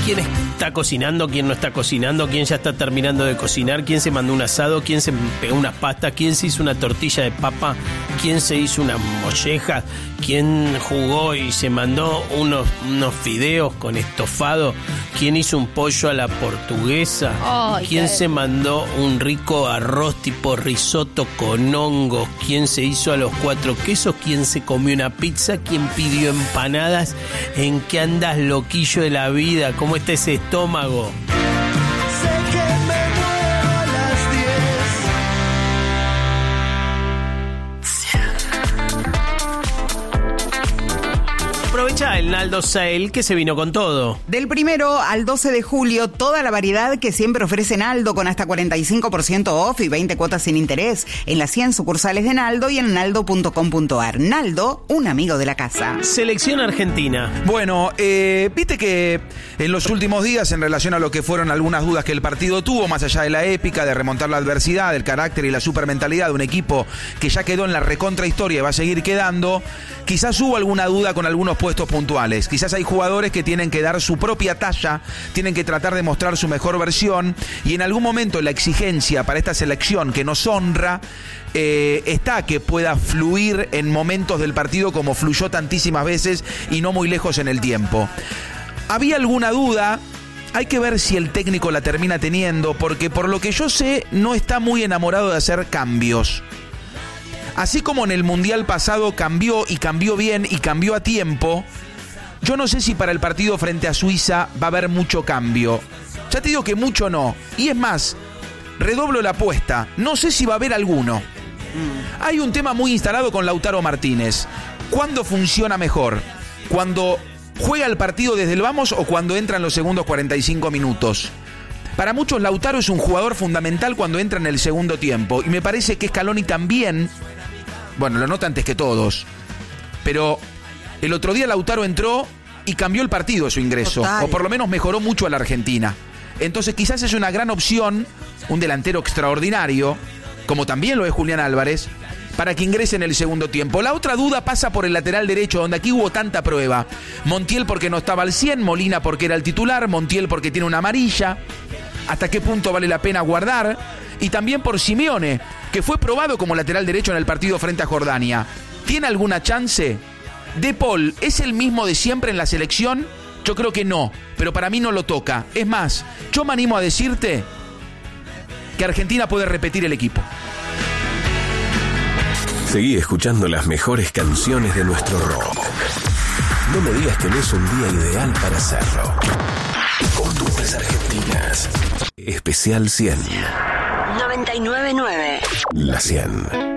quién está cocinando, quién no está cocinando, quién ya está terminando de cocinar, quién se mandó un asado, quién se pegó unas pastas, quién se hizo una tortilla de papa, quién se hizo una molleja, quién jugó y se mandó unos fideos con estofado, quién hizo un pollo a la portuguesa, quién se mandó un rico arroz tipo risotto con hongos, quién se hizo a los 4 quesos, quién se comió una pizza, quién pidió empanadas. ¿En qué andas, loquillo de la vida? ¿Cómo está ese estómago? Sé que me muero a las 10. Aprovecha el Naldo Sale que se vino con todo. Del 1 al 12 de julio, toda la variedad que siempre ofrece Naldo con hasta 45% off y 20 cuotas sin interés en las 100 sucursales de Naldo y en naldo.com.ar. Naldo, un amigo de la casa. Selección Argentina. Bueno, viste que en los últimos días, en relación a lo que fueron algunas dudas que el partido tuvo, más allá de la épica, de remontar la adversidad, del carácter y la supermentalidad de un equipo que ya quedó en la recontrahistoria y va a seguir quedando, quizás hubo alguna duda con algunos puestos puntuales. Quizás hay jugadores que tienen que dar su propia talla, tienen que tratar de mostrar su mejor versión, y en algún momento la exigencia para esta selección que nos honra está que pueda fluir en momentos del partido como fluyó tantísimas veces y no muy lejos en el tiempo. ¿Había alguna duda? Hay que ver si el técnico la termina teniendo, porque por lo que yo sé no está muy enamorado de hacer cambios. Así como en el Mundial pasado cambió y cambió bien y cambió a tiempo, yo no sé si para el partido frente a Suiza va a haber mucho cambio. Ya te digo que mucho no. Y es más, redoblo la apuesta, no sé si va a haber alguno. Hay un tema muy instalado con Lautaro Martínez. ¿Cuándo funciona mejor? ¿Cuando juega el partido desde el vamos o cuando entra en los segundos 45 minutos? Para muchos Lautaro es un jugador fundamental cuando entra en el segundo tiempo. Y me parece que Scaloni también, bueno, lo nota antes que todos, pero el otro día Lautaro entró y cambió el partido a su ingreso. Total. O por lo menos mejoró mucho a la Argentina. Entonces quizás es una gran opción, un delantero extraordinario, como también lo es Julián Álvarez, para que ingrese en el segundo tiempo. La otra duda pasa por el lateral derecho, donde aquí hubo tanta prueba. Montiel porque no estaba al 100, Molina porque era el titular, Montiel porque tiene una amarilla. ¿Hasta qué punto vale la pena guardar? Y también por Simeone, que fue probado como lateral derecho en el partido frente a Jordania. ¿Tiene alguna chance? De Paul, ¿es el mismo de siempre en la selección? Yo creo que no, pero para mí no lo toca. Es más, yo me animo a decirte que Argentina puede repetir el equipo. Seguí escuchando las mejores canciones de nuestro rock. No me digas que no es un día ideal para hacerlo. Costumbres argentinas. Especial 100. 99.9. La 100.